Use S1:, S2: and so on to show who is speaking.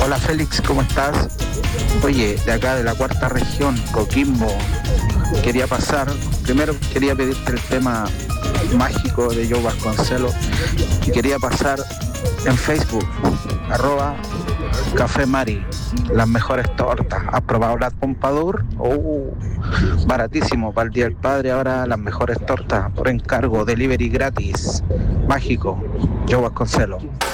S1: Hola Félix, ¿cómo estás? Oye, de acá de la cuarta región, Coquimbo, primero quería pedirte el tema mágico de Joe Vasconcelos y quería pasar en Facebook, @Café Mari, las mejores tortas. ¿Has probado la Pompadour? Baratísimo, para el Día del Padre ahora las mejores tortas por encargo, delivery gratis. Mágico, Joe Vasconcelos.